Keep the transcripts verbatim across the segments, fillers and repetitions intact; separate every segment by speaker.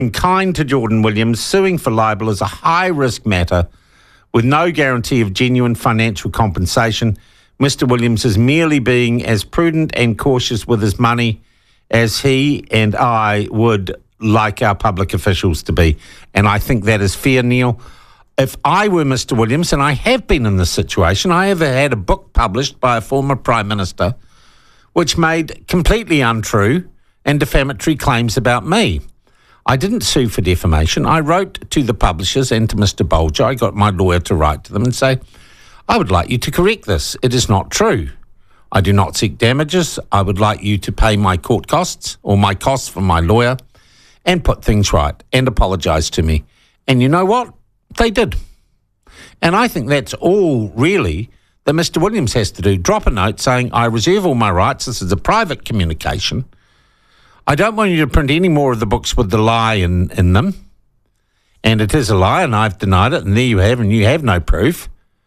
Speaker 1: kind to Jordan Williams, suing for libel is a high-risk matter with no guarantee of genuine financial compensation. Mister Williams is merely being as prudent and cautious with his money as he and I would like our public officials to be. And I think that is fair, Neil. If I were Mister Williams, and I have been in this situation, I have had a book published by a former Prime Minister which made completely untrue and defamatory claims about me. I didn't sue for defamation. I wrote to the publishers and to Mister Bolger. I got my lawyer to write to them and say, I would like you to correct this. It is not true. I do not seek damages. I would like you to pay my court costs or my costs from my lawyer and put things right and apologise to me. And you know what? They did. And I think that's all really that Mister Williams has to do. Drop a note saying, I reserve all my rights. This is a private communication. I don't want you to print any more of the books with the lie in, in them. And it is a lie, and I've denied it, and there you have, and you have no proof.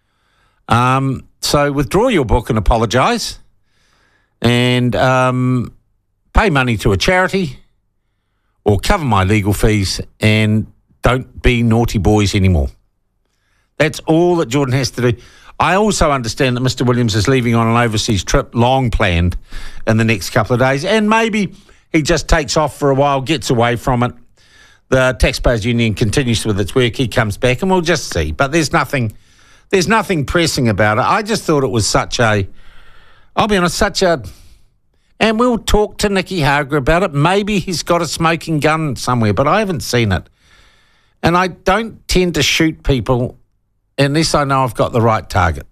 Speaker 1: Um, so withdraw your book and apologise, and um, pay money to a charity, or cover my legal fees, and don't be naughty boys anymore. That's all that Jordan has to do. I also understand that Mister Williams is leaving on an overseas trip, long planned, in the next couple of days, and maybe he just takes off for a while, gets away from it. The Taxpayers Union continues with its work. He comes back, and we'll just see. But there's nothing, there's nothing pressing about it. I just thought it was such a, I'll be honest, such a, and we'll talk to Nicky Hager about it. Maybe he's got a smoking gun somewhere, but I haven't seen it. And I don't tend to shoot people unless I know I've got the right target.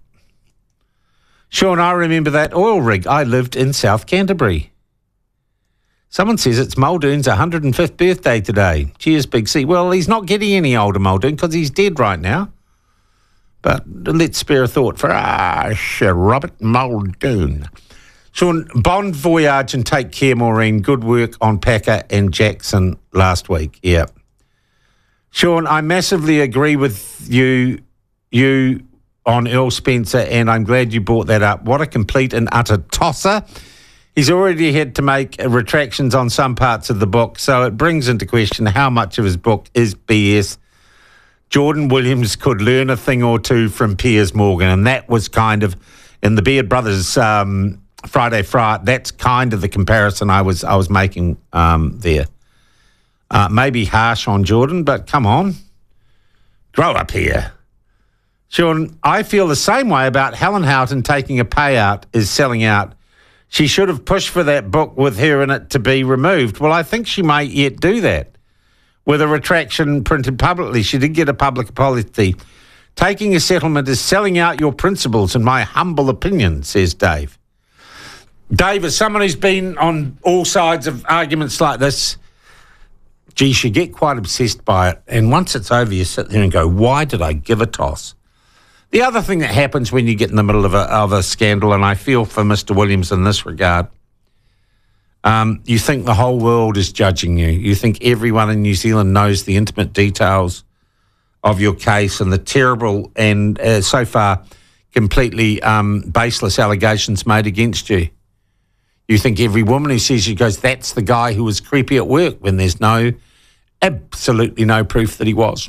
Speaker 1: Sean, I remember that oil rig. I lived in South Canterbury. Someone says it's Muldoon's one hundred fifth birthday today. Cheers, Big C. Well, he's not getting any older, Muldoon, because he's dead right now. But let's spare a thought for ah, Sir Robert Muldoon. Sean, bon voyage and take care, Maureen. Good work on Packer and Jackson last week. Yeah. Sean, I massively agree with you, you on Earl Spencer, and I'm glad you brought that up. What a complete and utter tosser. He's already had to make retractions on some parts of the book, so it brings into question how much of his book is B S. Jordan Williams could learn a thing or two from Piers Morgan, and that was kind of, in the Beard Brothers um, Friday Fright, that's kind of the comparison I was I was making um, there. Uh, maybe harsh on Jordan, but come on. Grow up here. Sean, I feel the same way about Helen Houghton taking a payout is selling out. She should have pushed for that book with her in it to be removed. Well, I think she might yet do that with a retraction printed publicly. She did get a public apology. Taking a settlement is selling out your principles, in my humble opinion, says Dave. Dave, as someone who's been on all sides of arguments like this, geez, you get quite obsessed by it. And once it's over, you sit there and go, why did I give a toss? The other thing that happens when you get in the middle of a, of a scandal, and I feel for Mister Williams in this regard, um, you think the whole world is judging you. You think everyone in New Zealand knows the intimate details of your case and the terrible and uh, so far completely um, baseless allegations made against you. You think every woman who sees you goes, that's the guy who was creepy at work, when there's no, absolutely no proof that he was.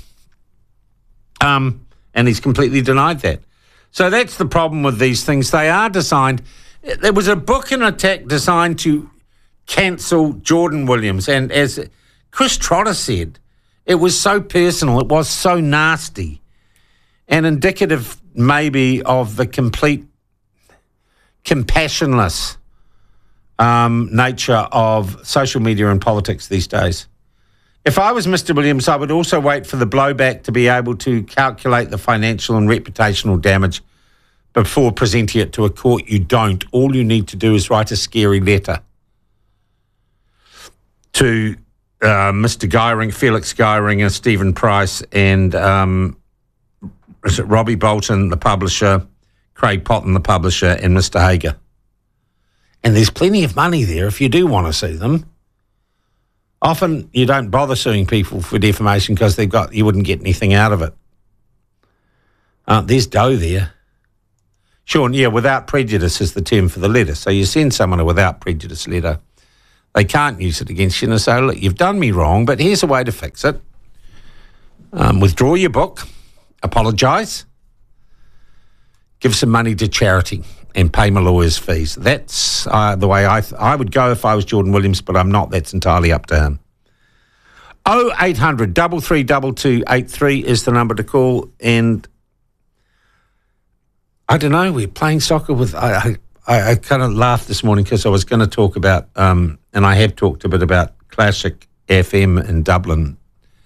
Speaker 1: Um... And he's completely denied that. So that's the problem with these things. They are designed. There was a book and attack designed to cancel Jordan Williams. And as Chris Trotter said, it was so personal. It was so nasty and indicative maybe of the complete compassionless um, nature of social media and politics these days. If I was Mister Williams, I would also wait for the blowback to be able to calculate the financial and reputational damage before presenting it to a court. You don't. All you need to do is write a scary letter to uh, Mister Geyring, Felix Geyring, Stephen Price, and um, is it Robbie Bolton, the publisher, Craig Potton, the publisher, and Mister Hager. And there's plenty of money there if you do want to sue them. Often you don't bother suing people for defamation because they've got you wouldn't get anything out of it. Uh, there's dough there. Sean, yeah, without prejudice is the term for the letter. So you send someone a without prejudice letter. They can't use it against you and say, look, you've done me wrong, but here's a way to fix it. Um, withdraw your book, apologise, give some money to charity and pay my lawyer's fees. That's uh, the way I th- I would go if I was Jordan Williams, but I'm not. That's entirely up to him. oh eight hundred, three three two two eight three is the number to call. And I don't know, we're playing soccer with... I, I, I kind of laughed this morning because I was going to talk about, um, and I have talked a bit about Classic F M in Dublin.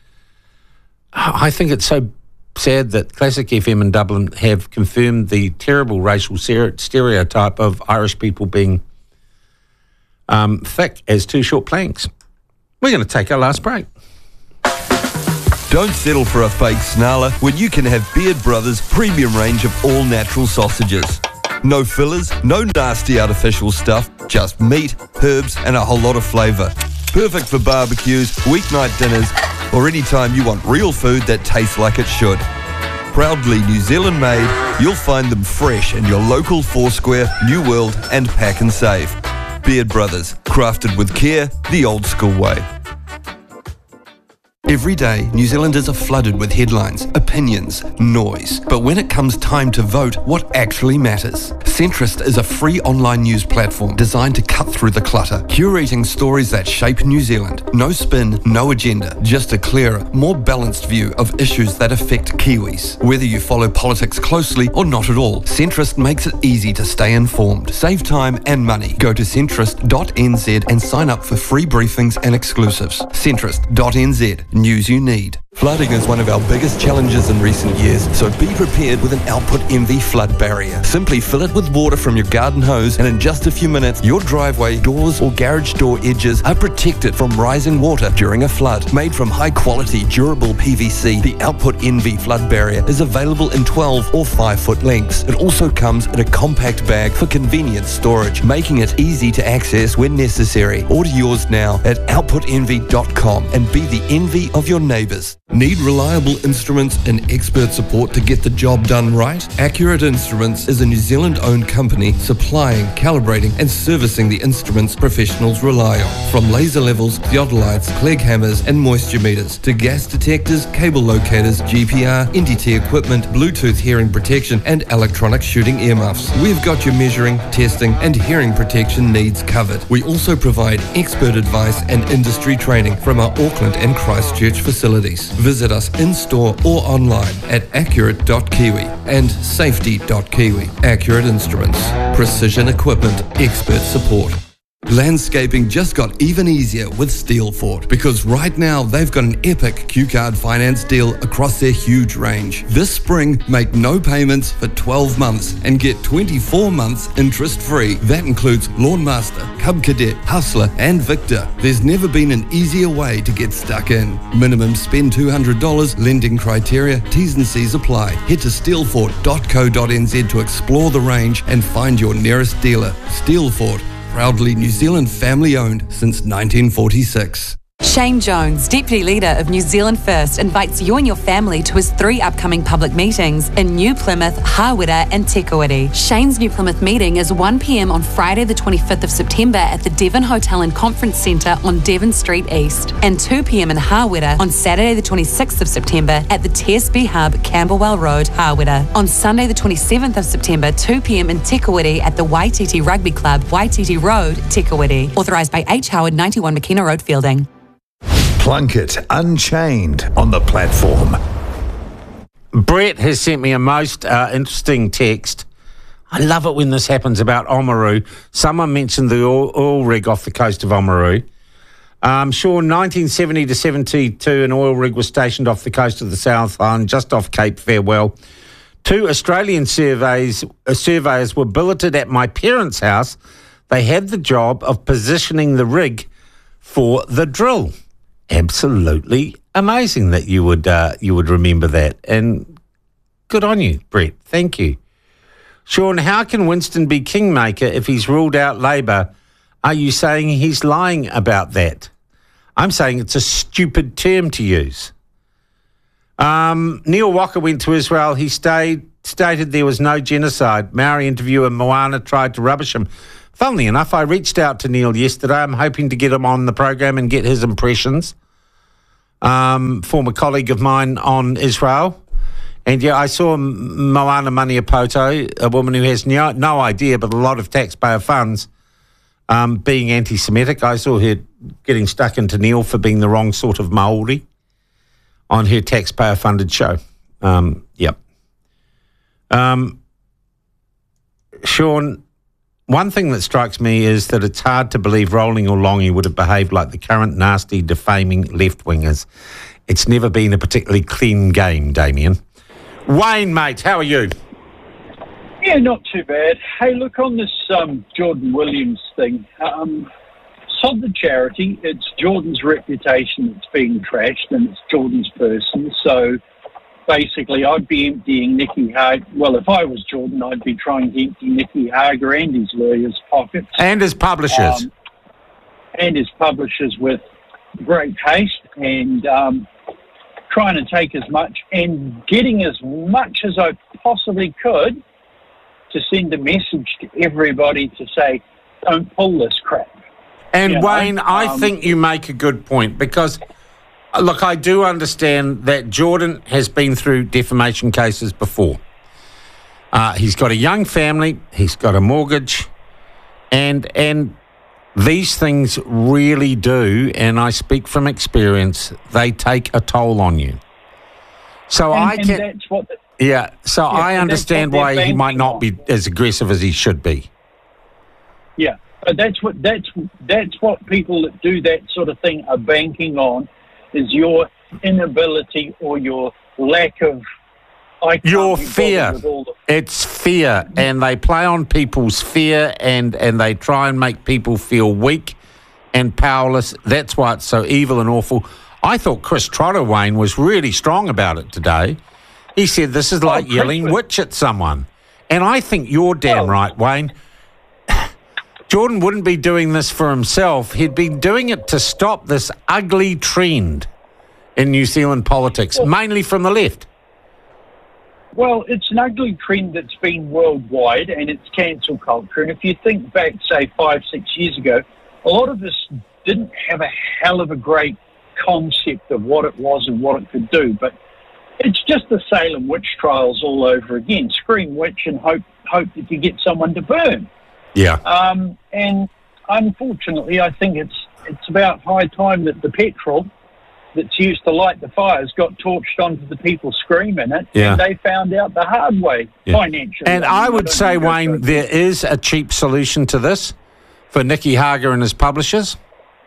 Speaker 1: I think it's so sad that Classic F M in Dublin have confirmed the terrible racial stereotype of Irish people being um, thick as two short planks. We're going to take our last break.
Speaker 2: Don't settle for a fake snarler when you can have Beard Brothers' premium range of all-natural sausages. No fillers, no nasty artificial stuff, just meat, herbs and a whole lot of flavour. Perfect for barbecues, weeknight dinners, or any time you want real food that tastes like it should. Proudly New Zealand made, you'll find them fresh in your local Foursquare, New World and Pack and Save. Beard Brothers, crafted with care, the old school way. Every day, New Zealanders are flooded with headlines, opinions, noise. But when it comes time to vote, what actually matters? Centrist is a free online news platform designed to cut through the clutter, curating stories that shape New Zealand. No spin, no agenda, just a clearer, more balanced view of issues that affect Kiwis. Whether you follow politics closely or not at all, Centrist makes it easy to stay informed. Save time and money. Go to centrist dot n z and sign up for free briefings and exclusives. centrist dot n z. News you need. Flooding is one of our biggest challenges in recent years, so be prepared with an Output Envy flood barrier. Simply fill it with water from your garden hose and in just a few minutes, your driveway, doors or garage door edges are protected from rising water during a flood. Made from high quality, durable P V C, the Output Envy flood barrier is available in twelve or five foot lengths. It also comes in a compact bag for convenient storage, making it easy to access when necessary. Order yours now at output envy dot com and be the envy of your neighbours. Need reliable instruments and expert support to get the job done right? Accurate Instruments is a New Zealand-owned company supplying, calibrating and servicing the instruments professionals rely on. From laser levels, theodolites, Clegg hammers and moisture meters to gas detectors, cable locators, G P R, N D T equipment, Bluetooth hearing protection and electronic shooting earmuffs. We've got your measuring, testing and hearing protection needs covered. We also provide expert advice and industry training from our Auckland and Christchurch facilities. Visit us in-store or online at accurate dot kiwi and safety dot kiwi. Accurate Instruments. Precision equipment. Expert support. Landscaping just got even easier with Steelfort because right now they've got an epic Q-Card finance deal across their huge range. This spring, make no payments for twelve months and get twenty-four months interest-free. That includes Lawnmaster, Cub Cadet, Hustler and Victor. There's never been an easier way to get stuck in. Minimum spend two hundred dollars, lending criteria, T's and C's apply. Head to steelfort dot co dot n z to explore the range and find your nearest dealer. Steelfort. Proudly New Zealand family-owned since nineteen forty-six.
Speaker 3: Shane Jones, Deputy Leader of New Zealand First, invites you and your family to his three upcoming public meetings in New Plymouth, Hawera and Tekawiti. Shane's New Plymouth meeting is one p m on Friday the twenty-fifth of September at the Devon Hotel and Conference Centre on Devon Street East and two p m in Hawera on Saturday the twenty-sixth of September at the T S B Hub, Camberwell Road, Hawera. On Sunday the twenty-seventh of September, two p m in Tekawiti at the Waititi Rugby Club, Waititi Road, Tekawiti. Authorised by H. Howard, ninety-one McKenna Road, Fielding.
Speaker 4: Plunkett Unchained on the platform.
Speaker 1: Brett has sent me a most uh, interesting text. I love it when this happens about Oamaru. Someone mentioned the oil, oil rig off the coast of Oamaru. Um, sure, nineteen seventy to seventy-two, an oil rig was stationed off the coast of the South Island, just off Cape Farewell. Two Australian surveys, uh, surveyors were billeted at my parents' house. They had the job of positioning the rig for the drill. Absolutely amazing that you would uh, you would remember that, and good on you, Brett. Thank you. Sean, how can Winston be kingmaker if he's ruled out Labor? Are you saying he's lying about that? I'm saying it's a stupid term to use. Um, Neil Walker went to Israel. He stayed, stated there was no genocide. Maori interviewer Moana tried to rubbish him. funnily enough, I reached out to Neil yesterday. I'm hoping to get him on the program and get his impressions. Um, former colleague of mine on Israel. And yeah, I saw Moana Maniapoto, a woman who has no, no idea, but a lot of taxpayer funds, um, being anti-Semitic. I saw her getting stuck into Neil for being the wrong sort of Māori on her taxpayer-funded show. Um, yep. Um, Sean, one thing that strikes me is that it's hard to believe Rowling or Longy would have behaved like the current nasty, defaming left-wingers. It's never been a particularly clean game, Damien. Wayne, mate, how are you?
Speaker 5: Yeah, not too bad. Hey, look, on this um, Jordan Williams thing, um, sod the charity. It's Jordan's reputation that's being trashed, and it's Jordan's person. So basically, I'd be emptying Nicky Hager. Well, if I was Jordan, I'd be trying to empty Nicky Hager and his lawyers' pockets.
Speaker 1: And his publishers.
Speaker 5: Um, and his publishers with great haste, and um, trying to take as much and getting as much as I possibly could to send a message to everybody to say, don't pull this crap.
Speaker 1: And
Speaker 5: you know,
Speaker 1: Wayne, I
Speaker 5: um,
Speaker 1: think you make a good point because, look, I do understand that Jordan has been through defamation cases before. Uh, he's got a young family, he's got a mortgage, and and these things really do, and I speak from experience, they take a toll on you. So
Speaker 5: and,
Speaker 1: I
Speaker 5: and
Speaker 1: can,
Speaker 5: that's what the,
Speaker 1: yeah. So
Speaker 5: yeah,
Speaker 1: I understand why he might not
Speaker 5: on.
Speaker 1: be as aggressive as he should be.
Speaker 5: Yeah, but that's what that's that's what people that do that sort of thing are banking on, is your inability or your lack of. I can't
Speaker 1: Your
Speaker 5: be
Speaker 1: fear.
Speaker 5: bothered with all the-
Speaker 1: It's fear, and they play on people's fear, and, and they try and make people feel weak and powerless. That's why it's so evil and awful. I thought Chris Trotter, Wayne, was really strong about it today. He said this is like
Speaker 5: Chris
Speaker 1: yelling
Speaker 5: was-
Speaker 1: witch at someone. And I think you're damn
Speaker 5: Well-
Speaker 1: right, Wayne. Jordan wouldn't be doing this for himself. He'd be doing it to stop this ugly trend in New Zealand politics, mainly from the left.
Speaker 5: Well, it's an ugly trend that's been worldwide, and it's cancel culture. And if you think back, say, five, six years ago, a lot of us didn't have a hell of a great concept of what it was and what it could do. But it's just the Salem witch trials all over again. Scream witch and hope hope that you get someone to burn.
Speaker 1: Yeah.
Speaker 5: Um, and unfortunately, I think it's it's about high time that the petrol that's used to light the fires got torched onto the people screaming it,
Speaker 1: Yeah.
Speaker 5: and they found out the hard way
Speaker 1: Yeah.
Speaker 5: financially.
Speaker 1: And
Speaker 5: I
Speaker 1: I
Speaker 5: mean,
Speaker 1: would
Speaker 5: don't
Speaker 1: say,
Speaker 5: wanna go
Speaker 1: Wayne,
Speaker 5: through-
Speaker 1: there is a cheap solution to this for Nicky Hager and his publishers.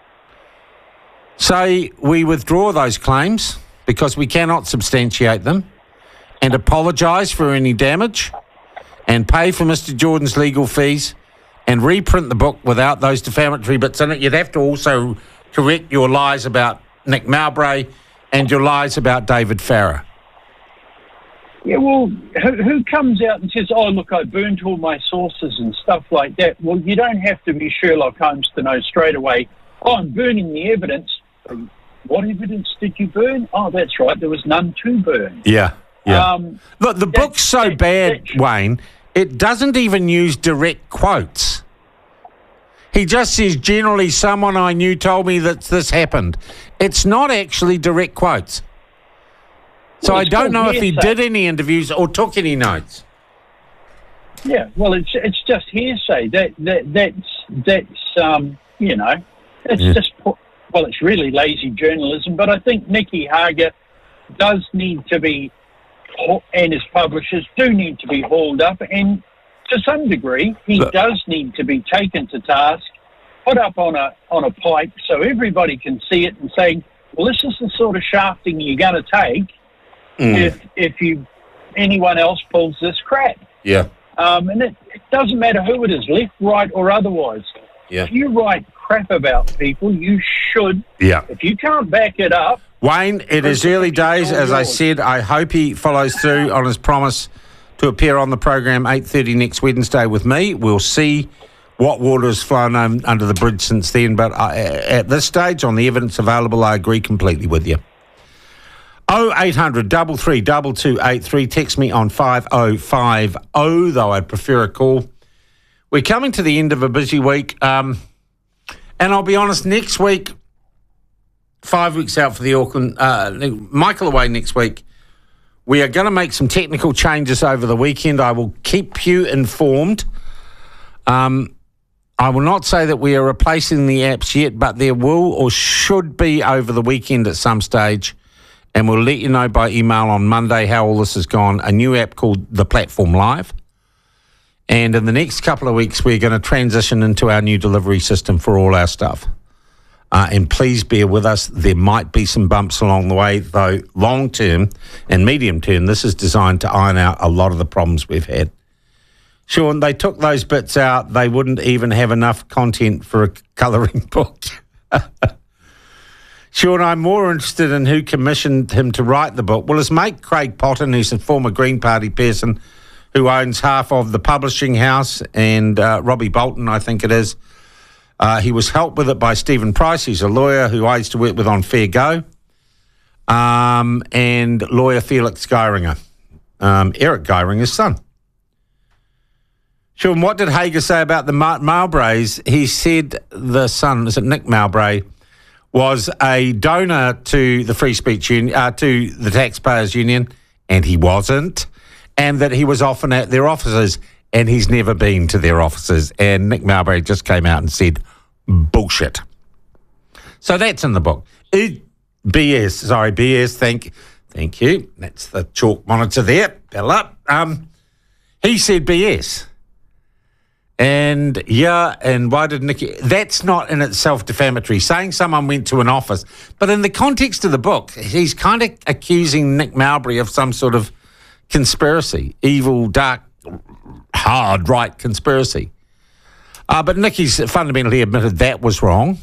Speaker 1: Say we withdraw those claims because we cannot substantiate them and apologise for any damage and pay for Mister Jordan's legal fees and reprint the book without those defamatory bits in it. You'd have to also correct your lies about Nick Mowbray and your lies about David Farrer.
Speaker 5: Yeah, well, who, who comes out and says, oh, look, I burnt all my sources and stuff like that? Well, you don't have to be Sherlock Holmes to know straight away, oh, I'm burning the evidence. What evidence did you burn? Oh, that's right, there was none to burn.
Speaker 1: Yeah, yeah.
Speaker 5: Um,
Speaker 1: Look, the
Speaker 5: that-
Speaker 1: book's so
Speaker 5: that-
Speaker 1: bad,
Speaker 5: that-
Speaker 1: Wayne, it doesn't even use direct quotes. He just says, generally, someone I knew told me that this happened. It's not actually direct quotes. So
Speaker 5: Well,
Speaker 1: I
Speaker 5: it's
Speaker 1: don't
Speaker 5: called
Speaker 1: know if he
Speaker 5: hearsay.
Speaker 1: did any interviews or took any notes.
Speaker 5: Yeah, well, it's it's just hearsay. That that that's that's um, you know, it's
Speaker 1: Yeah.
Speaker 5: just po- well, it's really lazy journalism. But I think Nicky Hager does need to be, and his publishers do need to be hauled up, and to some degree, he
Speaker 1: Look.
Speaker 5: does need to be taken to task, put up on a on a pike so everybody can see it and say, well, this is the sort of shafting you're going to take if if you anyone else pulls this crap.
Speaker 1: Yeah,
Speaker 5: Um, and it, it doesn't matter who it is, left, right, or otherwise.
Speaker 1: yeah.
Speaker 5: If you write crap about people, you should.
Speaker 1: Yeah.
Speaker 5: If you can't back it up,
Speaker 1: Wayne, it is early days. As I said, I hope he follows through on his promise to appear on the program eight thirty next Wednesday with me. We'll see what water has flown un- under the bridge since then. But I, at this stage, on the evidence available, I agree completely with you. oh eight hundred, three three two two eight three. Text me on five oh five oh, though I'd prefer a call. we're coming to the end of a busy week. Um, and I'll be honest, next week, five weeks out for the Auckland, uh, Michael away next week, we are going to make some technical changes over the weekend. I will keep you informed. Um, I will not say that we are replacing the apps yet, but there will or should be over the weekend at some stage, and we'll let you know by email on Monday how all this has gone. A new app called The Platform Live. And in the next couple of weeks, we're going to transition into our new delivery system for all our stuff. Uh, and please bear with us. There might be some bumps along the way, though long term and medium term, this is designed to iron out a lot of the problems we've had. Sean, they took those bits out. They wouldn't even have enough content for a colouring book. Sean, I'm more interested in who commissioned him to write the book. Well, his mate Craig Potton, who's a former Green Party person who owns half of the publishing house, and uh, Robbie Bolton, I think it is. Uh, he was helped with it by Stephen Price, who's a lawyer who I used to work with on Fair Go, um, and lawyer Felix Geiringer, um, Eric Geiringer's son. Sean, what did Hager say about the Martin Mowbrays? He said the son, is it Nick Mowbray, was a donor to the Free Speech Union, uh, to the Taxpayers Union, and he wasn't, and that he was often at their offices, and he's never been to their offices. And Nick Mowbray just came out and said, bullshit. So that's in the book. It, B S, sorry, B S, thank, thank you. That's the chalk monitor there. Bell up. Um, he said B S. And yeah, and why did Nicky... That's not in itself defamatory, saying someone went to an office. But in the context of the book, he's kind of accusing Nick Mowbray of some sort of conspiracy, evil, dark, hard right conspiracy. Uh, but Nicky's fundamentally admitted that was wrong.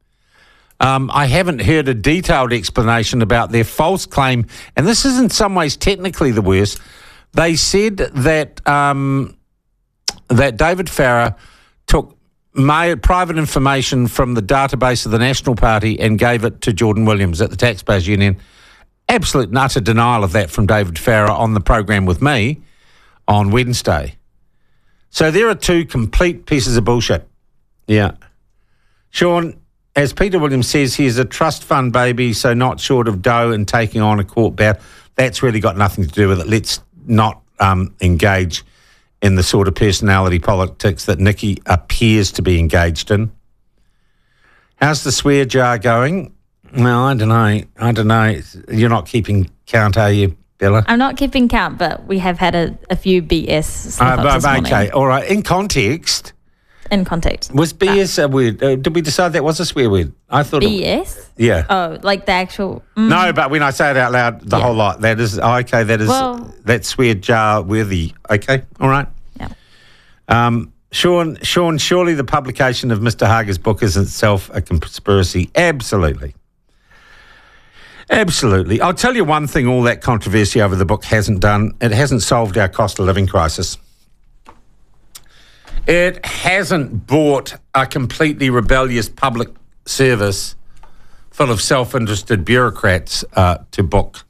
Speaker 1: Um, I haven't heard a detailed explanation about their false claim, and this is in some ways technically the worst. They said that... Um, that David Farrer took my private information from the database of the National Party and gave it to Jordan Williams at the Taxpayers Union. Absolute and utter denial of that from David Farrer on the program with me on Wednesday. So there are two complete pieces of bullshit. Yeah. Sean, as Peter Williams says, he is a trust fund baby, so not short of dough and taking on a court battle. That's really got nothing to do with it. Let's not um, engage in the sort of personality politics that Nicky appears to be engaged in. How's the swear jar going? Well, I don't know. I don't know. You're not keeping count, are you, Bella?
Speaker 6: I'm not keeping count, but we have had a, a few B S slip-ups
Speaker 1: uh,
Speaker 6: this morning.
Speaker 1: Okay, all right. In context...
Speaker 6: In context.
Speaker 1: Was B S a word? Uh, did we decide that was a swear word? I thought
Speaker 6: B S?
Speaker 1: It, yeah.
Speaker 6: Oh, like the actual... Mm.
Speaker 1: No, but when I say it out loud, the
Speaker 6: yeah.
Speaker 1: whole lot, that is... Oh, okay, that is...
Speaker 6: Well,
Speaker 1: that's swear jar worthy. Okay, all right.
Speaker 6: Yeah.
Speaker 1: Um, Sean, Sean, surely the publication of Mister Hager's book is itself a conspiracy. Absolutely. Absolutely. I'll tell you one thing all that controversy over the book hasn't done. It hasn't solved our cost of living crisis. It hasn't brought a completely rebellious public service full of self-interested bureaucrats uh, to book.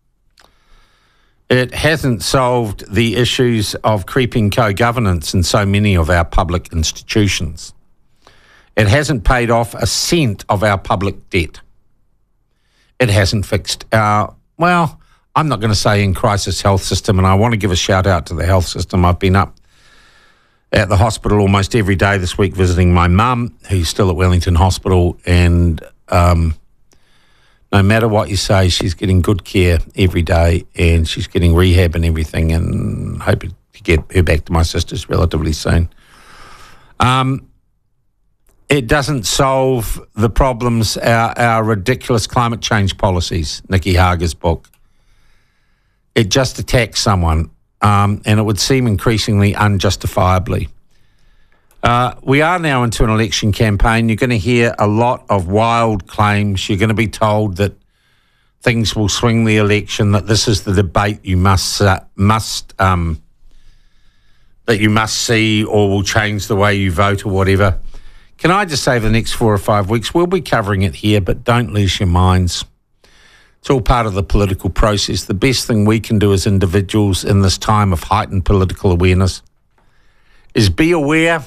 Speaker 1: It hasn't solved the issues of creeping co-governance in so many of our public institutions. It hasn't paid off a cent of our public debt. It hasn't fixed our, well, I'm not going to say in crisis health system, and I want to give a shout out to the health system. I've been up at the hospital almost every day this week visiting my mum, who's still at Wellington Hospital, and um, no matter what you say, she's getting good care every day, and she's getting rehab and everything, and hoping to get her back to my sister's relatively soon. Um, it doesn't solve the problems, our, our ridiculous climate change policies, Nicky Hager's book. It just attacks someone. Um, and it would seem increasingly unjustifiably. Uh, we are now into an election campaign. You're going to hear a lot of wild claims. You're going to be told that things will swing the election, that this is the debate you must uh, must um, that you must see, or will change the way you vote or whatever. Can I just say, for the next four or five weeks, we'll be covering it here, but don't lose your minds. It's all part of the political process. The best thing we can do as individuals in this time of heightened political awareness is be aware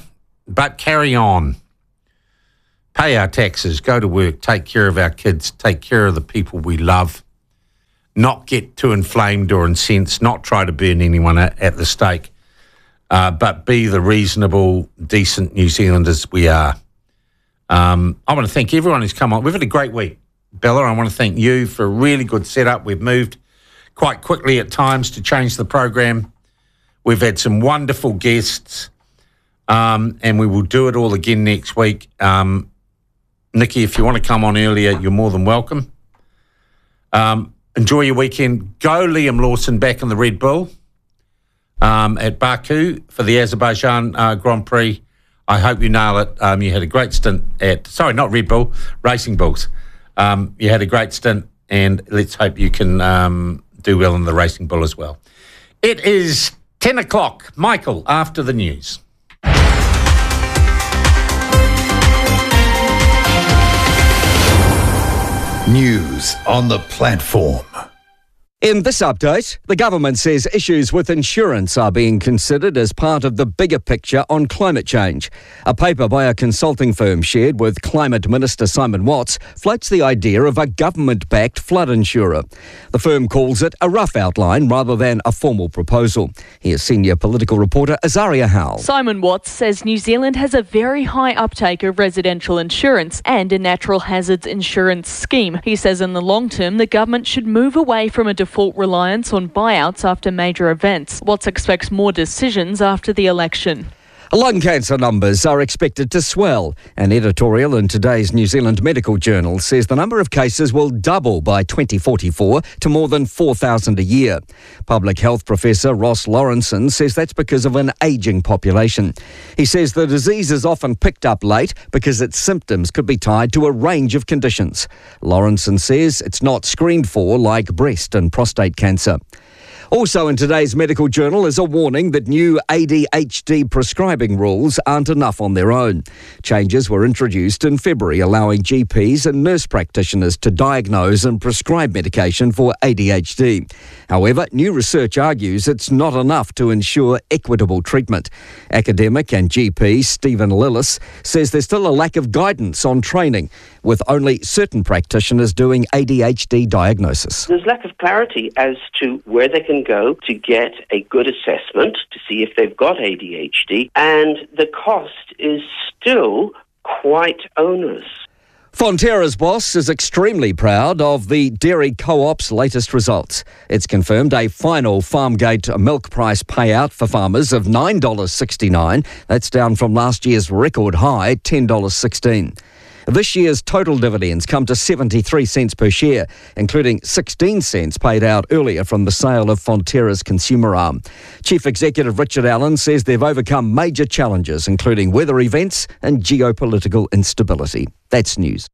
Speaker 1: but carry on. Pay our taxes, go to work, take care of our kids, take care of the people we love, not get too inflamed or incensed, not try to burn anyone at, at the stake, uh, but be the reasonable, decent New Zealanders we are. Um, I want to thank everyone who's come on. We've had a great week. Bella, I want to thank you for a really good setup. We've moved quite quickly at times to change the program. We've had some wonderful guests, um, and we will do it all again next week. Um, Nikki, if you want to come on earlier, you're more than welcome. Um, enjoy your weekend. Go Liam Lawson back in the Red Bull um, at Baku for the Azerbaijan uh, Grand Prix. I hope you nail it. Um, you had a great stint at, sorry, not Red Bull, Racing Bulls. Um, you had a great stint, and let's hope you can um, do well in the Racing Bull as well. It is ten o'clock. Michael, after the news.
Speaker 4: News on the platform.
Speaker 7: In this update, the government says issues with insurance are being considered as part of the bigger picture on climate change. A paper by a consulting firm shared with Climate Minister Simon Watts floats the idea of a government-backed flood insurer. The firm calls it a rough outline rather than a formal proposal. Here's senior political reporter Azaria Howell.
Speaker 8: Simon Watts says New Zealand has a very high uptake of residential insurance and a natural hazards insurance scheme. He says in the long term, the government should move away from a default reliance on buyouts after major events. Watts expects more decisions after the election.
Speaker 7: Lung cancer numbers are expected to swell. An editorial in today's New Zealand Medical Journal says the number of cases will double by twenty forty-four to more than four thousand a year. Public health professor Ross Lawrenson says that's because of an ageing population. He says the disease is often picked up late because its symptoms could be tied to a range of conditions. Lawrenson says it's not screened for like breast and prostate cancer. Also in today's Medical Journal is a warning that new A D H D prescribing rules aren't enough on their own. Changes were introduced in February allowing G Ps and nurse practitioners to diagnose and prescribe medication for A D H D. However, new research argues it's not enough to ensure equitable treatment. Academic and G P Stephen Lillis says there's still a lack of guidance on training, with only certain practitioners doing A D H D diagnosis.
Speaker 9: There's lack of clarity as to where they can go to get a good assessment to see if they've got A D H D, and the cost is still quite onerous.
Speaker 7: Fonterra's boss is extremely proud of the Dairy Co-op's latest results. It's confirmed a final Farmgate milk price payout for farmers of nine dollars sixty-nine. That's down from last year's record high, ten dollars sixteen. This year's total dividends come to seventy-three cents per share, including sixteen cents paid out earlier from the sale of Fonterra's consumer arm. Chief Executive Richard Allen says they've overcome major challenges, including weather events and geopolitical instability. That's news.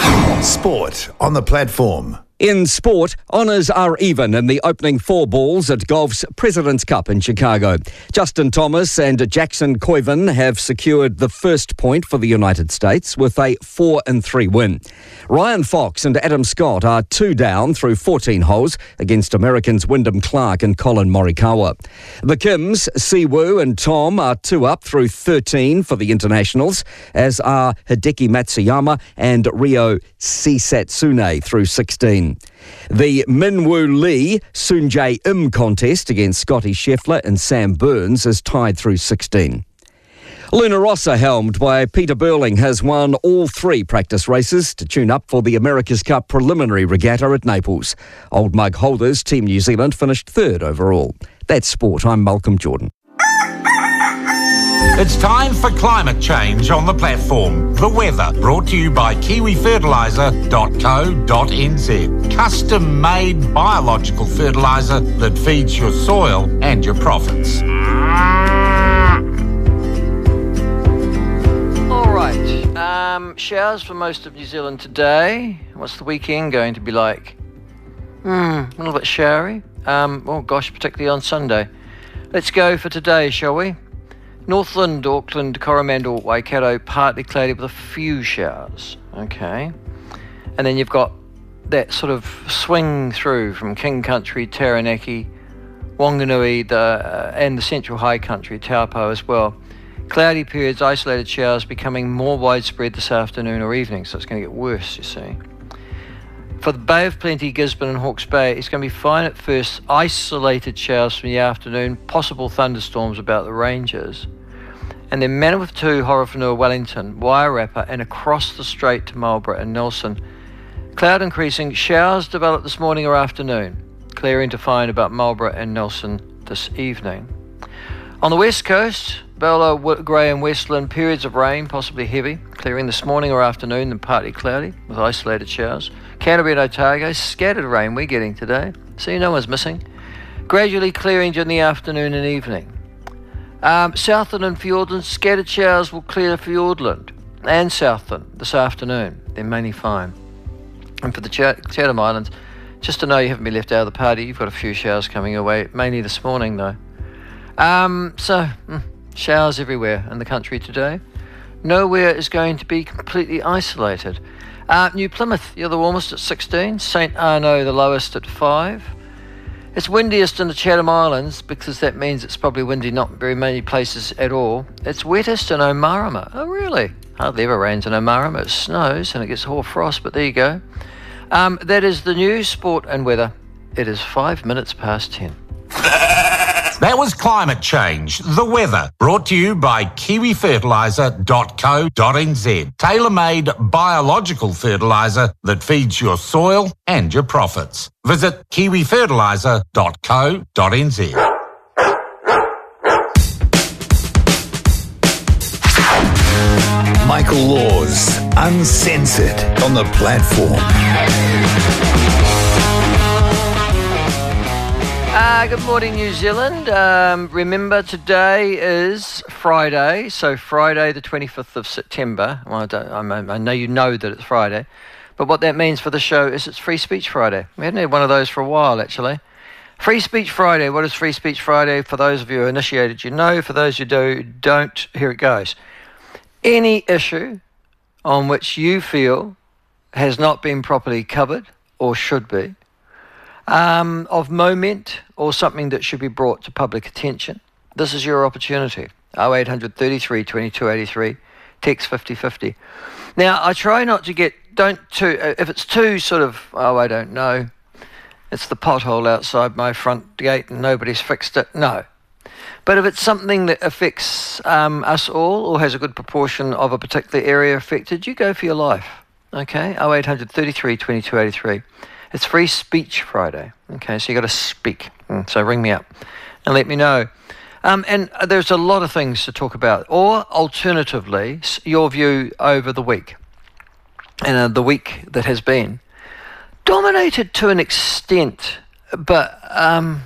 Speaker 4: Sport on the platform.
Speaker 7: In sport, honours are even in the opening four balls at golf's President's Cup in Chicago. Justin Thomas and Jackson Koivin have secured the first point for the United States with a four and three win. Ryan Fox and Adam Scott are two down through fourteen holes against Americans Wyndham Clark and Colin Morikawa. The Kims, Siwoo and Tom are two up through thirteen for the internationals, as are Hideki Matsuyama and Ryo Sisatsune through sixteen. The Minwoo Lee Soonjae Im contest against Scotty Scheffler and Sam Burns is tied through sixteen. Luna Rossa, helmed by Peter Burling, has won all three practice races to tune up for the America's Cup preliminary regatta at Naples. Old Mug holders Team New Zealand finished third overall. That's sport. I'm Malcolm Jordan.
Speaker 1: It's time for climate change on the platform. The weather, brought to you by kiwi fertiliser dot co dot n z. Custom-made biological fertiliser that feeds your soil and your profits.
Speaker 10: All right. Um, showers for most of New Zealand today. What's the weekend going to be like? Hmm, a little bit showery. Um, oh gosh, particularly on Sunday. Let's go for today, shall we? Northland, Auckland, Coromandel, Waikato, partly cloudy with a few showers. Okay. And then you've got that sort of swing through from King Country, Taranaki, Wanganui, the, uh, and the Central High Country, Taupo as well. Cloudy periods, isolated showers becoming more widespread this afternoon or evening, so it's going to get worse, you see. For the Bay of Plenty, Gisborne and Hawke's Bay, it's going to be fine at first. Isolated showers from the afternoon, possible thunderstorms about the ranges. And then Manawatu two, Horowhenua, Wellington, Wairarapa, and across the strait to Marlborough and Nelson. Cloud increasing, showers develop this morning or afternoon. Clearing to find about Marlborough and Nelson this evening. On the west coast, Bella, Grey and Westland, periods of rain, possibly heavy. Clearing this morning or afternoon, then partly cloudy with isolated showers. Canterbury and Otago, scattered rain we're getting today. See, no one's missing. Gradually clearing during the afternoon and evening. Um, Southland and Fiordland, scattered showers will clear Fiordland and Southland this afternoon. They're mainly fine. And for the Ch- Chatham Islands, just to know you haven't been left out of the party, you've got a few showers coming away, mainly this morning though. Um, so, mm, showers everywhere in the country today. Nowhere is going to be completely isolated. Uh, New Plymouth, you're the warmest at sixteen. Saint Arnaud, the lowest at five. It's windiest in the Chatham Islands because that means it's probably windy not very many places at all. It's wettest in Omarama. Oh, really? Hardly ever rains in Omarama. It snows and it gets hoar frost, but there you go. Um, that is the news, sport and weather. It is five minutes past ten.
Speaker 1: That was Climate Change, the weather, brought to you by kiwi fertiliser dot co dot n z. Tailor-made biological fertiliser that feeds your soil and your profits. Visit kiwi fertiliser dot co dot n z.
Speaker 4: Michael Laws, Uncensored, on the platform.
Speaker 10: Uh, good morning, New Zealand. Um, remember, today is Friday, so Friday the twenty-fifth of September. Well, I, don't, I know you know that it's Friday, but what that means for the show is it's Free Speech Friday. We hadn't had one of those for a while, actually. Free Speech Friday. What is Free Speech Friday? For those of you who are initiated, you know. For those who do, don't, here it goes. Any issue on which you feel has not been properly covered or should be, Um, of moment or something that should be brought to public attention, this is your opportunity. oh eight hundred thirty-three twenty-two eighty-three, text fifty fifty. Now, I try not to get, don't too, if it's too sort of, oh, I don't know, it's the pothole outside my front gate and nobody's fixed it, no. But if it's something that affects um, us all or has a good proportion of a particular area affected, you go for your life, okay? oh eight hundred thirty-three twenty-two eighty-three. It's Free Speech Friday. Okay, so you got to speak. So ring me up and let me know. Um, and there's a lot of things to talk about. Or alternatively, your view over the week. And uh, the week that has been dominated to an extent. But um,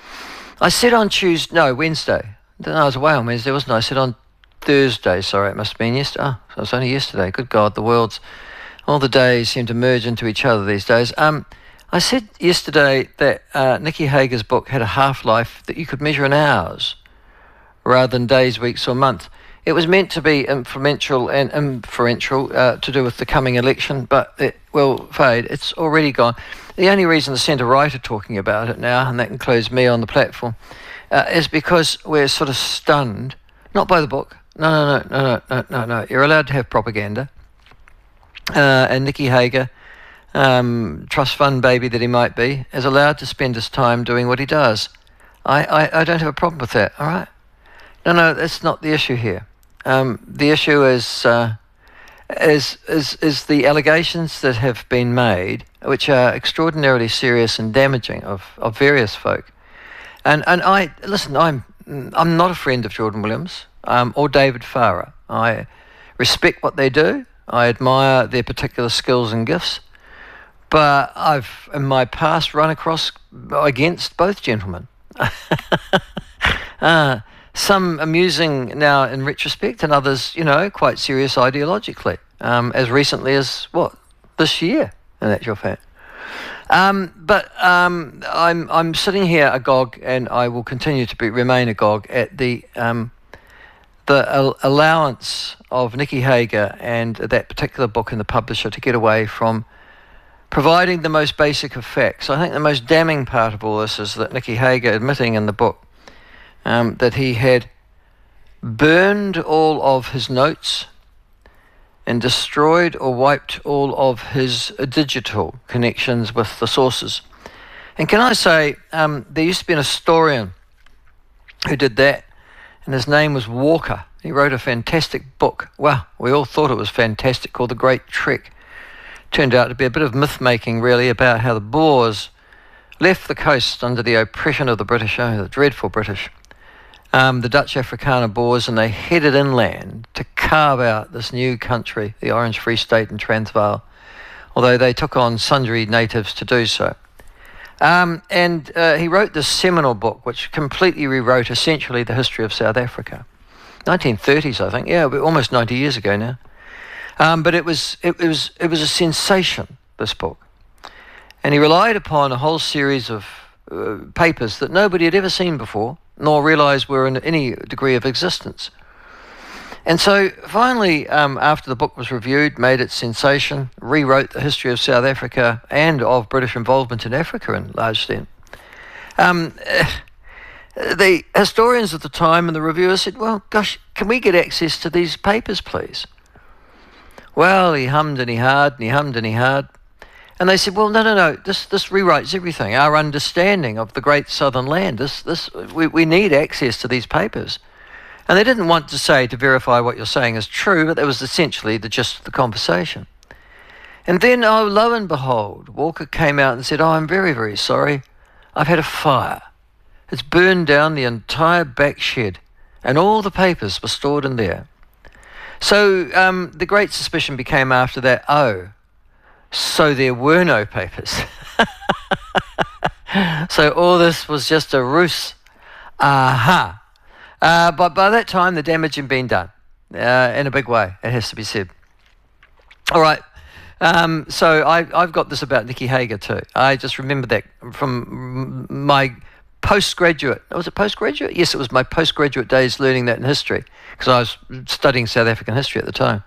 Speaker 10: I said on Tuesday, no, Wednesday. No, I was away on Wednesday, wasn't I? I said on Thursday, sorry, it must have been yesterday. Oh, so it was only yesterday. Good God, the world's, all the days seem to merge into each other these days. Um, I said yesterday that uh, Nikki Hager's book had a half-life that you could measure in hours rather than days, weeks or months. It was meant to be influential and inferential uh, to do with the coming election, but it will fade. It's already gone. The only reason the centre-right are talking about it now, and that includes me on the platform, uh, is because we're sort of stunned, not by the book. No, no, no, no, no, no, no. You're allowed to have propaganda. Uh, and Nikki Hager, um, trust fund baby that he might be, is allowed to spend his time doing what he does. I, I, I don't have a problem with that, all right? No, no, that's not the issue here. Um, the issue is, uh, is, is, is the allegations that have been made, which are extraordinarily serious and damaging of, of various folk. And, and I, listen, I'm, I'm not a friend of Jordan Williams um, or David Farrar. I respect what they do. I admire their particular skills and gifts, but I've, in my past, run across against both gentlemen. uh, some amusing now in retrospect, and others, you know, quite serious ideologically, um, as recently as, what, this year, in actual fact. Um, but um, I'm I'm sitting here agog, and I will continue to be remain agog at the um, the al- allowance of Nikki Hager and that particular book and the publisher to get away from providing the most basic of facts. I think the most damning part of all this is that Nikki Hager admitting in the book um, that he had burned all of his notes, and destroyed or wiped all of his digital connections with the sources. And can I say, um, there used to be an historian who did that, and his name was Walker. He wrote a fantastic book. Well, we all thought it was fantastic, called The Great Trek. Turned out to be a bit of myth-making, really, about how the Boers left the coast under the oppression of the British, oh, the dreadful British, um, the Dutch Afrikaner Boers, and they headed inland to carve out this new country, the Orange Free State in Transvaal, although they took on sundry natives to do so. Um, and uh, he wrote this seminal book, which completely rewrote essentially the history of South Africa. nineteen thirties, I think. Yeah, almost ninety years ago now. Um, but it was it, it was it was a sensation, this book, and he relied upon a whole series of uh, papers that nobody had ever seen before, nor realised were in any degree of existence. And so finally, um, after the book was reviewed, made its sensation, rewrote the history of South Africa and of British involvement in Africa in large extent. Um, the historians at the time and the reviewers said, well, gosh, can we get access to these papers, please? Well, he hummed and he hawed and he hummed and he hawed. And they said, well, no, no, no, this this rewrites everything, our understanding of the great southern land. This, this, we, we need access to these papers. And they didn't want to say to verify what you're saying is true, but that was essentially the gist of the conversation. And then, oh, lo and behold, Walker came out and said, oh, I'm very, very sorry. I've had a fire. It's burned down the entire back shed, and all the papers were stored in there. So um, the great suspicion became after that, oh, so there were no papers. So all this was just a ruse. Aha. Uh, but by that time, the damage had been done uh, in a big way, it has to be said. All right. Um, so I, I've got this about Nicky Hager too. I just remember that from my postgraduate. Was it postgraduate? Yes, it was my postgraduate days learning that in history, because I was studying South African history at the time,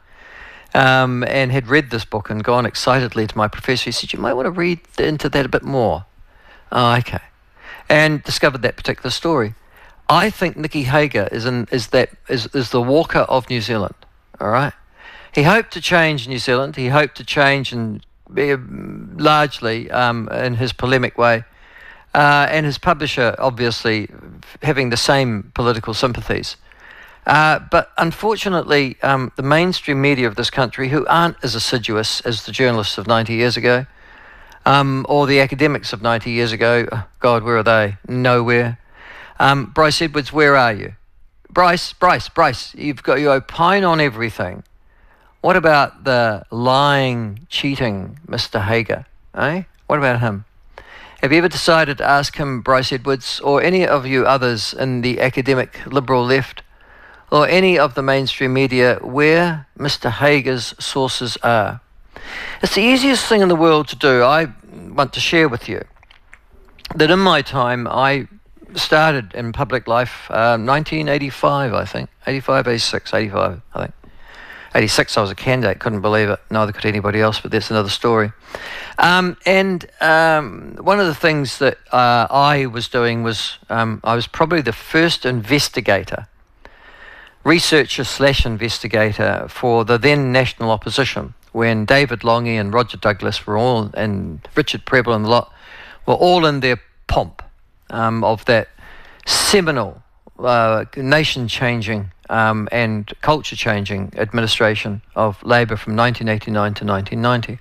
Speaker 10: um, and had read this book and gone excitedly to my professor. He said, you might want to read into that a bit more. Oh, okay. And discovered that particular story. I think Nicky Hager is in, is that is is the Walker of New Zealand. All right. He hoped to change New Zealand. He hoped to change and be largely um, in his polemic way, uh, and his publisher obviously having the same political sympathies. Uh, but unfortunately, um, the mainstream media of this country, who aren't as assiduous as the journalists of ninety years ago, um, or the academics of ninety years ago, oh God, where are they? Nowhere. Um, Bryce Edwards, where are you? Bryce, Bryce, Bryce, you've got you opine on everything. What about the lying, cheating Mister Hager? Eh? What about him? Have you ever decided to ask him, Bryce Edwards, or any of you others in the academic liberal left, or any of the mainstream media, where Mister Hager's sources are? It's the easiest thing in the world to do. I want to share with you that in my time, I started in public life, uh, nineteen eighty-five, I think. eighty-five, eighty-six, eighty-five, I think. eighty-six, I was a candidate, couldn't believe it. Neither could anybody else, but that's another story. Um, and um, one of the things that uh, I was doing was, um, I was probably the first investigator, researcher slash investigator for the then national opposition, when David Longy and Roger Douglas were all, and Richard Prebble and the lot, were all in their pomp um, of that seminal, uh, nation-changing um, and culture-changing administration of Labour from nineteen eighty-nine to nineteen ninety.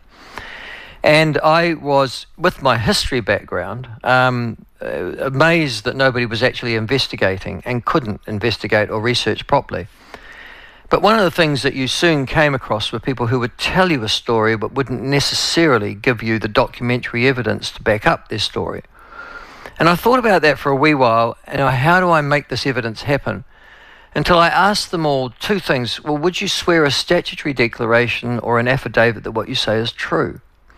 Speaker 10: And I was, with my history background, um, uh, amazed that nobody was actually investigating and couldn't investigate or research properly. But one of the things that you soon came across were people who would tell you a story but wouldn't necessarily give you the documentary evidence to back up their story. And I thought about that for a wee while, and how do I make this evidence happen? Until I asked them all two things. Well, would you swear a statutory declaration or an affidavit that what you say is true?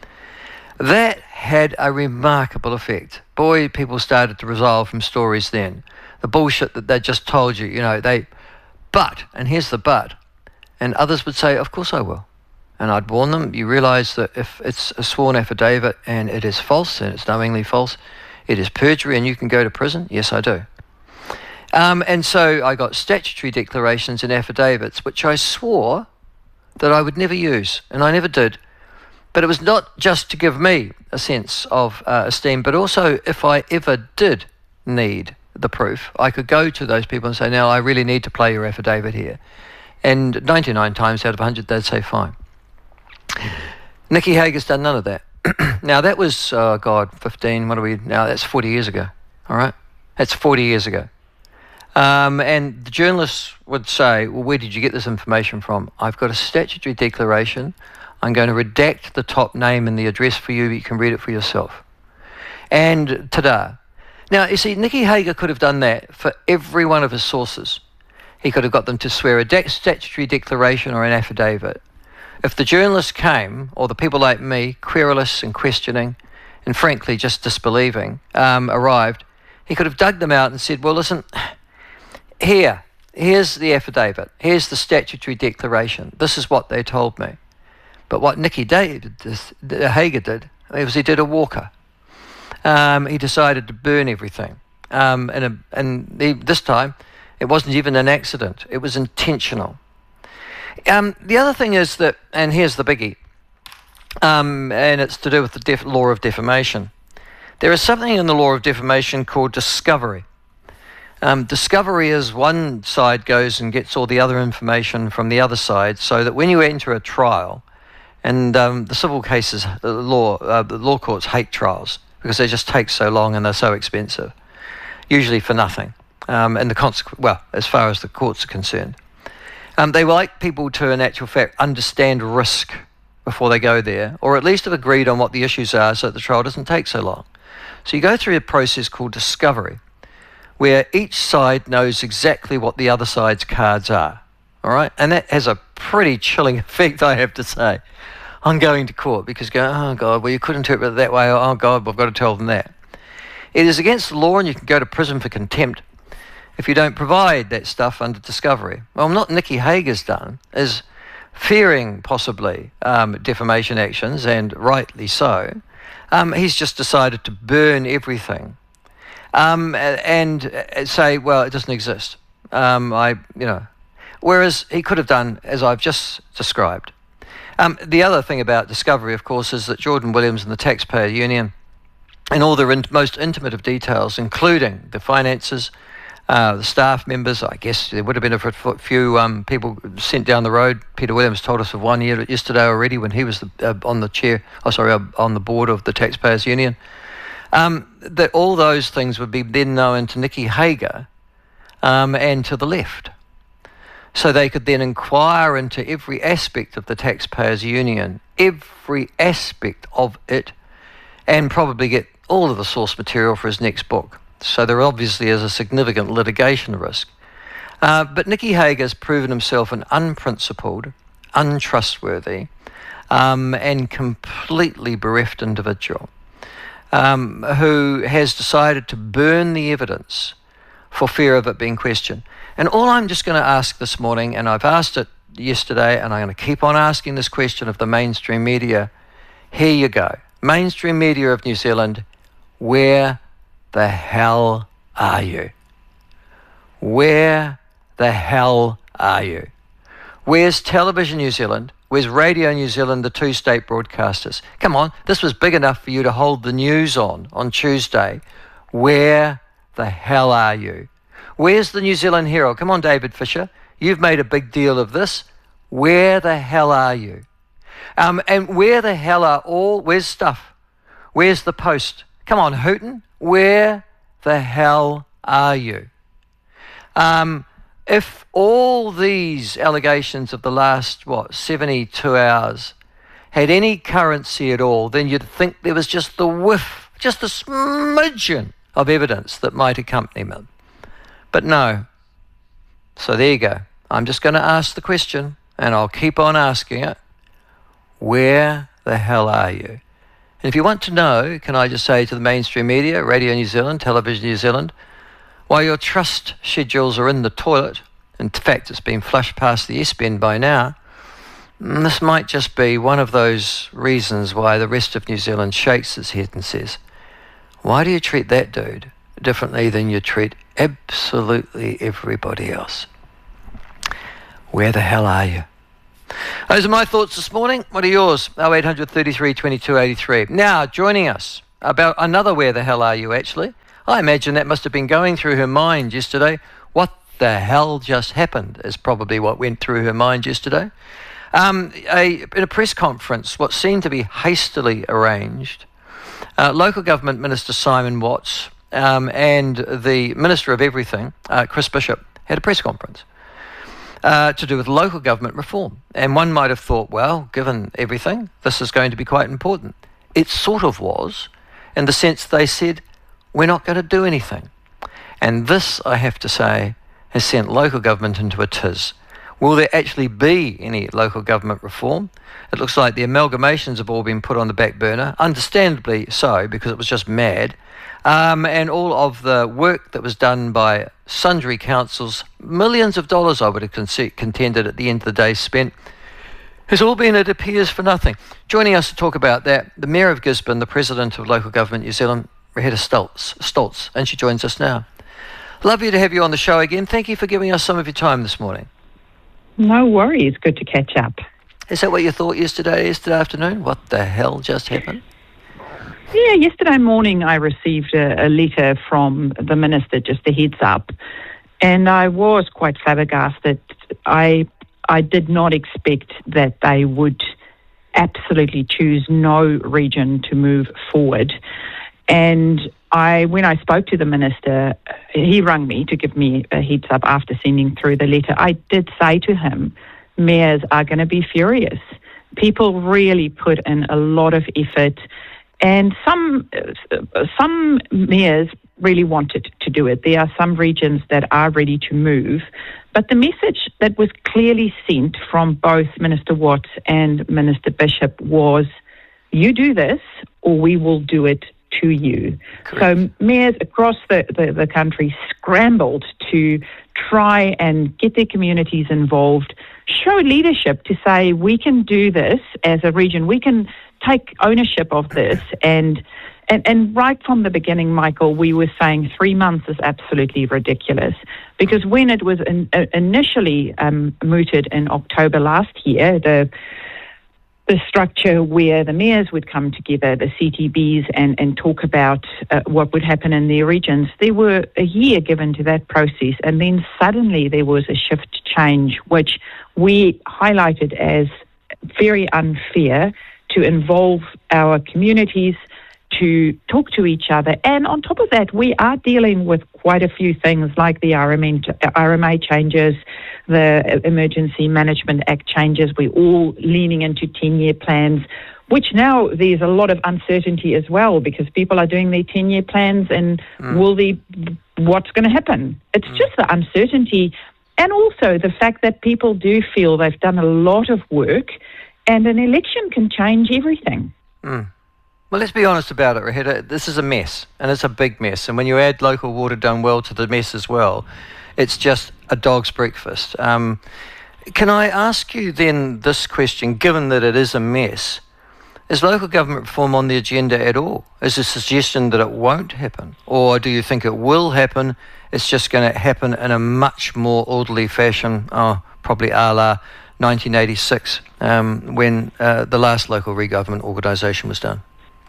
Speaker 10: That had a remarkable effect. Boy, people started to resolve from stories then. The bullshit that they just told you, you know, they... But, and here's the but, and others would say, of course I will. And I'd warn them, you realise that if it's a sworn affidavit and it is false, and it's knowingly false, it is perjury and you can go to prison? Yes, I do. Um, and so I got statutory declarations and affidavits, which I swore that I would never use, and I never did. But it was not just to give me a sense of uh, esteem, but also if I ever did need the proof, I could go to those people and say, now I really need to play your affidavit here. And ninety-nine times out of one hundred, they'd say, fine. Nicky Hager's done none of that. Now, that was, oh God, fifteen, what are we, now that's forty years ago, all right? That's forty years ago. Um, and the journalists would say, well, where did you get this information from? I've got a statutory declaration. I'm going to redact the top name and the address for you, but you can read it for yourself. And ta-da. Now, you see, Nicky Hager could have done that for every one of his sources. He could have got them to swear a de- statutory declaration or an affidavit. If the journalists came, or the people like me, querulous and questioning, and frankly just disbelieving, um, arrived, he could have dug them out and said, well, listen, here, here's the affidavit, here's the statutory declaration, this is what they told me. But what Nicky David, Hager did, was he did a Walker. Um, he decided to burn everything. Um, and a, and he, this time, it wasn't even an accident, it was intentional. Um, the other thing is that, and here's the biggie, um, and it's to do with the def- law of defamation. There is something in the law of defamation called discovery. Um, discovery is one side goes and gets all the other information from the other side, so that when you enter a trial, and um, the civil cases, uh, law, uh, the law courts hate trials because they just take so long and they're so expensive, usually for nothing. Um, and the consequence, well, as far as the courts are concerned. Um, they like people to, in actual fact, understand risk before they go there, or at least have agreed on what the issues are so that the trial doesn't take so long. So you go through a process called discovery, where each side knows exactly what the other side's cards are, all right? And that has a pretty chilling effect, I have to say, on going to court, because go, oh, God, well, you could interpret it that way, or, oh, God, I've got to tell them that. It is against the law, and you can go to prison for contempt if you don't provide that stuff under discovery. Well, what Nicky Hager's done is, fearing possibly um, defamation actions, and rightly so, um, he's just decided to burn everything um, and say, well, it doesn't exist. Um, I, you know, whereas he could have done as I've just described. Um, the other thing about discovery, of course, is that Jordan Williams and the Taxpayer Union, and all the in- most intimate of details, including the finances, Uh, the staff members, I guess there would have been a f- few um, people sent down the road. Peter Williams told us of one year, yesterday already when he was the, uh, on the chair, oh sorry, uh, on the board of the Taxpayers Union. Um, that all those things would be then known to Nicky Hager um, and to the left. So they could then inquire into every aspect of the Taxpayers Union, every aspect of it, and probably get all of the source material for his next book. So there obviously is a significant litigation risk. Uh, but Nicky Hager's proven himself an unprincipled, untrustworthy, um, and completely bereft individual um, who has decided to burn the evidence for fear of it being questioned. And all I'm just going to ask this morning, and I've asked it yesterday, and I'm going to keep on asking this question of the mainstream media, here you go. Mainstream media of New Zealand, where the hell are you? Where the hell are you? Where's Television New Zealand? Where's Radio New Zealand, the two state broadcasters? Come on, this was big enough for you to hold the news on on Tuesday. Where the hell are you? Where's the New Zealand Herald? Come on, David Fisher. You've made a big deal of this. Where the hell are you? Um, and where the hell are all, where's Stuff? Where's the Post? Come on, Hooten. Where the hell are you? Um, if all these allegations of the last, what, seventy-two hours had any currency at all, then you'd think there was just the whiff, just a smidgen of evidence that might accompany them. But no. So there you go. I'm just going to ask the question, and I'll keep on asking it. Where the hell are you? And if you want to know, can I just say to the mainstream media, Radio New Zealand, Television New Zealand, while your trust schedules are in the toilet, in fact it's been flushed past the S-Bend by now, this might just be one of those reasons why the rest of New Zealand shakes its head and says, why do you treat that dude differently than you treat absolutely everybody else. Where the hell are you? Those are my thoughts this morning. What are yours? oh eight hundred thirty-three twenty-two eighty-three. Now, joining us about another where the hell are you, actually. I imagine that must have been going through her mind yesterday. What the hell just happened is probably what went through her mind yesterday. Um, a, in a press conference, what seemed to be hastily arranged, uh, Local Government Minister Simon Watts um, and the Minister of Everything, uh, Chris Bishop, had a press conference. Uh, to do with local government reform. And one might have thought, well, given everything, this is going to be quite important. It sort of was, in the sense they said, we're not going to do anything. And this, I have to say, has sent local government into a tiz. Will there actually be any local government reform? It looks like the amalgamations have all been put on the back burner, understandably so, because it was just mad. Um, and all of the work that was done by sundry councils, millions of dollars I would have con- contended at the end of the day spent, has all been, it appears, for nothing. Joining us to talk about that, the Mayor of Gisborne, the President of Local Government New Zealand, Reheta Stoltz, Stoltz, and she joins us now. Lovely to have you on the show again. Thank you for giving us some of your time this morning.
Speaker 11: No worries. Good to catch up.
Speaker 10: Is that what you thought yesterday, yesterday afternoon? What the hell just happened?
Speaker 11: Yeah, yesterday morning I received a, a letter from the Minister, just a heads up, and I was quite flabbergasted. I I did not expect that they would absolutely choose no region to move forward. And I, when I spoke to the Minister, he rang me to give me a heads up after sending through the letter. I did say to him, mayors are going to be furious. People really put in a lot of effort. And some uh, some mayors really wanted to do it. There are some regions that are ready to move. But the message that was clearly sent from both Minister Watts and Minister Bishop was, you do this or we will do it to you. Correct. So mayors across the, the, the country scrambled to try and get their communities involved, show leadership to say, we can do this as a region, we can take ownership of this. And, and and right from the beginning, Michael, we were saying three months is absolutely ridiculous, because when it was in, uh, initially um, mooted in October last year, the the structure where the mayors would come together, the C T Bs, and, and talk about uh, what would happen in their regions, there were a year given to that process, and then suddenly there was a shift change, which we highlighted as very unfair, to involve our communities, to talk to each other. And on top of that, we are dealing with quite a few things like the R M A changes, the Emergency Management Act changes. We're all leaning into ten-year plans, which now there's a lot of uncertainty as well, because people are doing their ten-year plans and mm. will they, what's going to happen? It's mm. just the uncertainty, and also the fact that people do feel they've done a lot of work, and an election can change everything.
Speaker 10: Mm. Well, let's be honest about it, Reheta. This is a mess, and it's a big mess. And when you add local water done well to the mess as well, it's just a dog's breakfast. Um, can I ask you then this question, given that it is a mess, is local government reform on the agenda at all? Is there a suggestion that it won't happen? Or do you think it will happen? It's just going to happen in a much more orderly fashion, oh, probably a la nineteen eighty-six, um, when uh, the last local re-government organisation was done?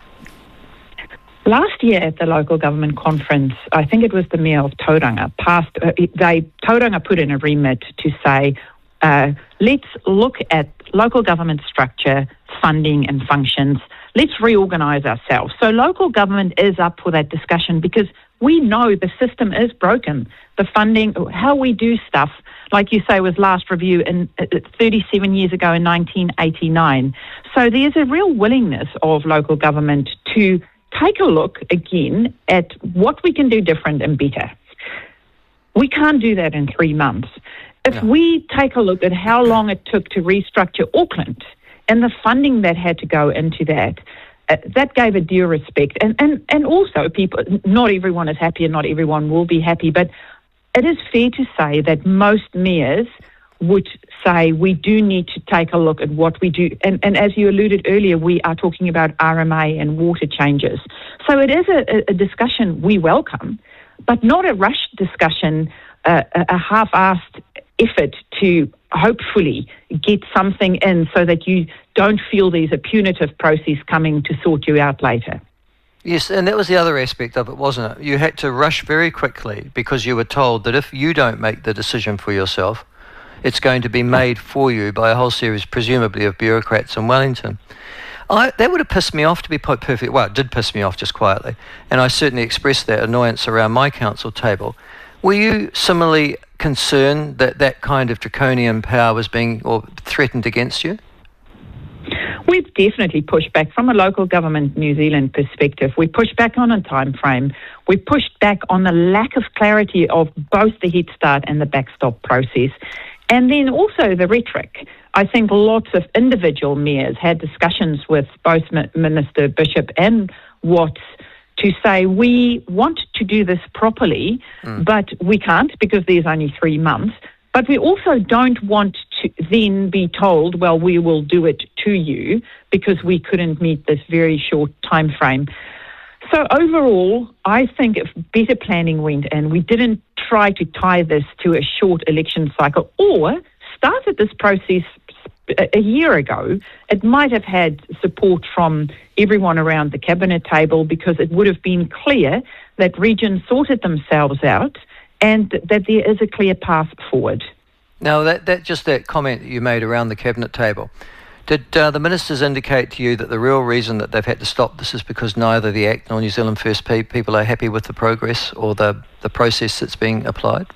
Speaker 11: Last year at the local government conference, I think it was the Mayor of Tauranga, passed, uh, they, Tauranga put in a remit to say, uh, let's look at local government structure, funding and functions. Let's reorganise ourselves. So local government is up for that discussion, because we know the system is broken. The funding, how we do stuff, like you say, was last reviewed in uh, thirty-seven years ago in nineteen eighty-nine. So there's a real willingness of local government to take a look again at what we can do different and better. We can't do that in three months. If no. we take a look at how long it took to restructure Auckland and the funding that had to go into that, uh, that gave a due respect. And, and, and also, people, not everyone is happy and not everyone will be happy, but it is fair to say that most mayors would say we do need to take a look at what we do. And, and as you alluded earlier, we are talking about R M A and water changes. So it is a, a discussion we welcome. but not a rushed discussion, uh, a, a half-assed effort to hopefully get something in so that you don't feel there's a punitive process coming to sort you out later.
Speaker 10: Yes, and that was the other aspect of it, wasn't it? You had to rush very quickly because you were told that if you don't make the decision for yourself, it's going to be made for you by a whole series, presumably, of bureaucrats in Wellington. I, that would have pissed me off, to be quite perfect. Well, it did piss me off just quietly, and I certainly expressed that annoyance around my council table. Were you similarly concerned that that kind of draconian power was being or threatened against you?
Speaker 11: We've definitely pushed back from a local government New Zealand perspective. We pushed back on a time frame. We pushed back on the lack of clarity of both the Head Start and the backstop process. And then also the rhetoric. I think lots of individual mayors had discussions with both Minister Bishop and Watts to say, we want to do this properly, mm. but we can't because there's only three months. But we also don't want to then be told, well, we will do it to you because we couldn't meet this very short time frame. So overall, I think if better planning went in, we didn't try to tie this to a short election cycle or started this process a year ago, it might have had support from everyone around the cabinet table because it would have been clear that regions sorted themselves out and that there is a clear path forward.
Speaker 10: Now, that, that just that comment that you made around the cabinet table, did uh, the ministers indicate to you that the real reason that they've had to stop this is because neither the Act nor New Zealand First pe- people are happy with the progress or the, the process that's being applied?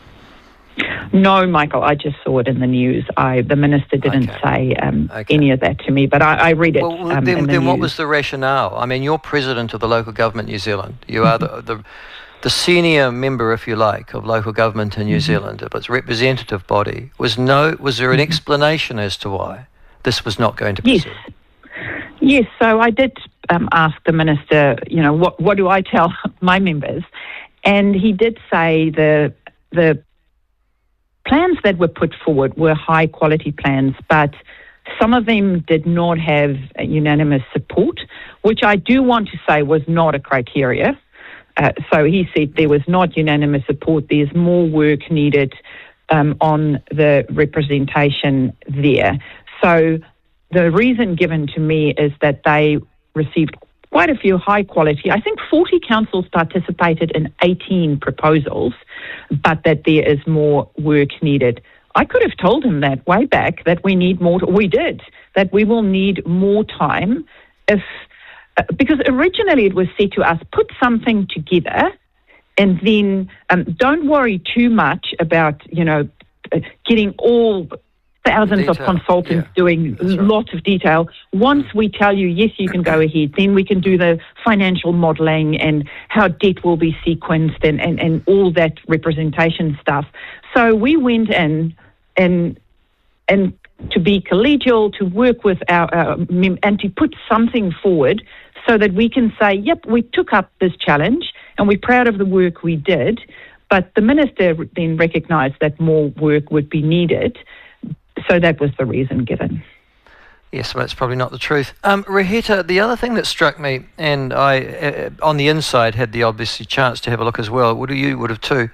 Speaker 11: No, Michael, I just saw it in the news. I, the minister didn't okay. say um, okay. any of that to me, but I, I read it.
Speaker 10: Well,
Speaker 11: um,
Speaker 10: then,
Speaker 11: in the
Speaker 10: then
Speaker 11: news.
Speaker 10: What was the rationale? I mean, you're president of the local government New Zealand. You are the, the the senior member, if you like, of local government in New mm-hmm. Zealand. Its representative body. Was no? Was there an mm-hmm. explanation as to why this was not going to proceed?
Speaker 11: Yes. Yes. So I did um, ask the minister. You know, what what do I tell my members? And he did say the the. plans that were put forward were high quality plans, but some of them did not have unanimous support, which I do want to say was not a criteria. Uh, so he said there was not unanimous support. There's more work needed um, on the representation there. So the reason given to me is that they received quite a few high quality. I think forty councils participated in eighteen proposals, but that there is more work needed. I could have told him that way back that we need more. We did, that we will need more time if, uh, because originally it was said to us, put something together and then um, don't worry too much about, you know, uh, getting all thousands of consultants yeah, doing right. lots of detail. Once we tell you, yes, you can go ahead, then we can do the financial modelling and how debt will be sequenced and, and, and all that representation stuff. So we went in and and to be collegial, to work with our, our and to put something forward so that we can say, yep, we took up this challenge and we're proud of the work we did. But the minister then recognised that more work would be needed. So that was the reason given.
Speaker 10: Yes, well, that's probably not the truth. Um, Reheta, the other thing that struck me, and I, uh, on the inside, had the obviously chance to have a look as well, would you would have too,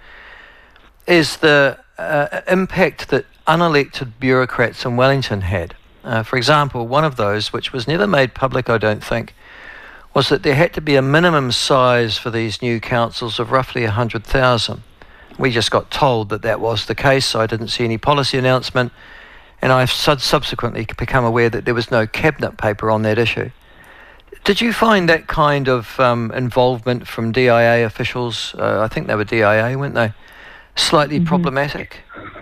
Speaker 10: is the uh, impact that unelected bureaucrats in Wellington had. Uh, for example, one of those, which was never made public, I don't think, was that there had to be a minimum size for these new councils of roughly one hundred thousand. We just got told that that was the case, so I didn't see any policy announcement. And I've subsequently become aware that there was no cabinet paper on that issue. Did you find that kind of um, involvement from D I A officials, uh, I think they were D I A, weren't they, slightly mm-hmm. problematic?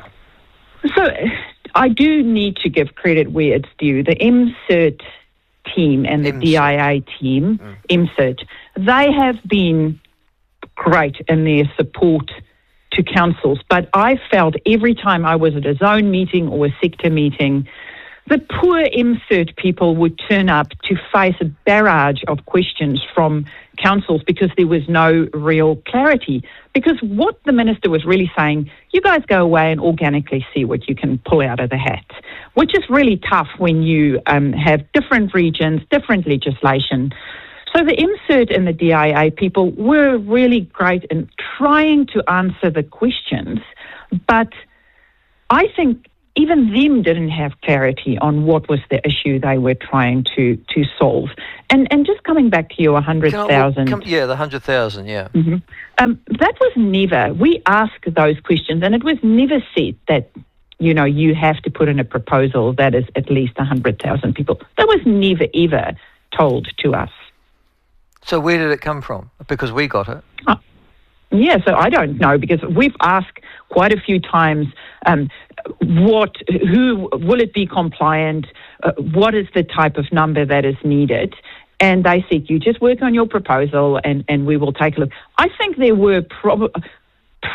Speaker 11: So I do need to give credit where it's due. The M CERT team and the M CERT. D I A team, mm. M CERT, they have been great in their support to councils, but I felt every time I was at a zone meeting or a sector meeting, the poor M CERT people would turn up to face a barrage of questions from councils because there was no real clarity. Because what the minister was really saying, you guys go away and organically see what you can pull out of the hat, which is really tough when you um, have different regions, different legislation. So the M CERT and the D I A people were really great in trying to answer the questions, but I think even them didn't have clarity on what was the issue they were trying to, to solve. And and just coming back to your one hundred thousand...
Speaker 10: Yeah, the one hundred thousand, yeah.
Speaker 11: Mm-hmm. Um, that was never... We asked those questions, and it was never said that, you know, you have to put in a proposal that is at least one hundred thousand people. That was never, ever told to us.
Speaker 10: So where did it come from? Because we got it.
Speaker 11: Uh, yeah, so I don't know, because we've asked quite a few times, um, what, who, will it be compliant? Uh, what is the type of number that is needed? And they said, you just work on your proposal and, and we will take a look. I think there were prob-